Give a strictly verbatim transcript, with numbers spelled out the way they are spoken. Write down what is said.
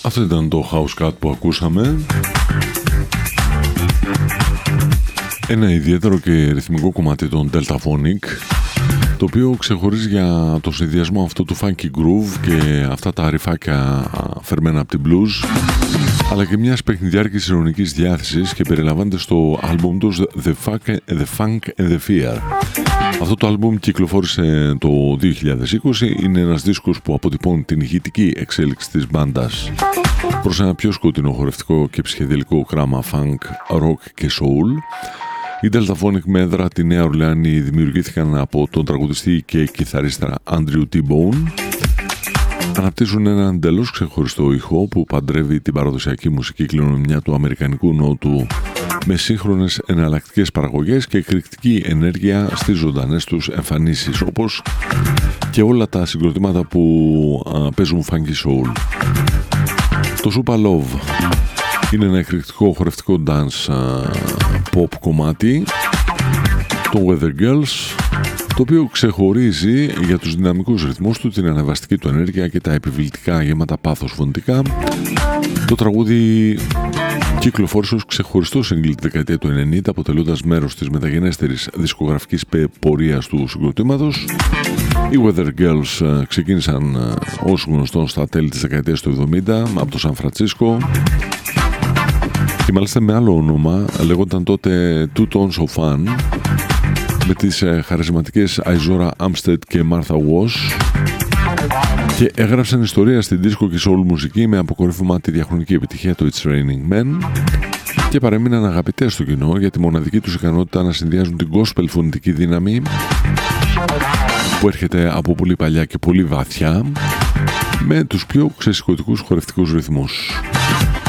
Αυτό ήταν το House Cat που ακούσαμε. Ένα ιδιαίτερο και ρυθμικό κομμάτι των Deltaphonic, το οποίο ξεχωρίζει για το συνδυασμό αυτού του funky groove και αυτά τα ρυφάκια φερμένα από την blues, αλλά και μιας παιχνιδιάρικης ειρωνικής διάθεσης, και περιλαμβάνεται στο άλμπουμ τους The Funk, The Funk and The Fear. Αυτό το άλμπουμ κυκλοφόρησε το δύο χιλιάδες είκοσι, είναι ένας δίσκος που αποτυπώνει την ηχητική εξέλιξη της μπάντας προς ένα πιο σκοτεινό χορευτικό και ψυχεδελικό κράμα funk, rock και soul. Οι Deltaphonic με έδρα τη Νέα Ορλεάνη δημιουργήθηκαν από τον τραγουδιστή και κιθαρίστρα Andrew T-Bone. Αναπτύσσουν έναν εντελώς ξεχωριστό ήχο που παντρεύει την παραδοσιακή μουσική κληρονομιά του αμερικανικού νότου με σύγχρονες εναλλακτικές παραγωγές και εκρηκτική ενέργεια στις ζωντανές τους εμφανίσεις, όπως και όλα τα συγκροτήματα που α, παίζουν funky soul. Το Supa Love είναι ένα εκρηκτικό χορευτικό dance α, pop κομμάτι, το Weather Girls, το οποίο ξεχωρίζει για τους δυναμικούς ρυθμούς του, την ανεβαστική του ενέργεια και τα επιβλητικά γεμάτα πάθος φωνητικά. Το τραγούδι κυκλοφόρησε ως ξεχωριστό single τη δεκαετία του ενενήντα, αποτελώντας μέρος της μεταγενέστερης δισκογραφικής πορείας του συγκροτήματος. Οι Weather Girls ξεκίνησαν ως γνωστόν στα τέλη της δεκαετίας του εβδομήντα από το Σαν Φρανσίσκο, και μάλιστα με άλλο όνομα, λέγονταν τότε Two Tones of Fun, με τις χαρισματικές Αϊζόρα Άμστετ και Μάρθα Wash, και έγραψαν ιστορία στην δίσκο και soul μουσική με αποκορύφωμα τη διαχρονική επιτυχία του It's Raining Men, και παρέμειναν αγαπητές στο κοινό για τη μοναδική τους ικανότητα να συνδυάζουν την gospel φωνητική δύναμη που έρχεται από πολύ παλιά και πολύ βαθιά με τους πιο ξεσηκωτικούς χορευτικούς ρυθμούς.